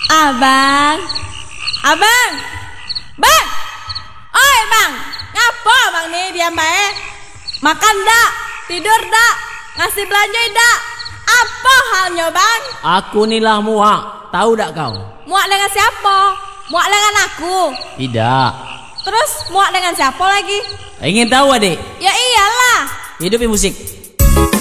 Abang, abang, bang, oi bang, ngapa abang nih diam bae? Makan dak, tidur dak, ngasih belanja dak, apa halnya bang? Aku inilah muak, tahu dak kau? Muak dengan siapa? Muak dengan aku? Tidak. Terus muak dengan siapa lagi? Ingin tahu adik? Ya iyalah. Hidupin musik.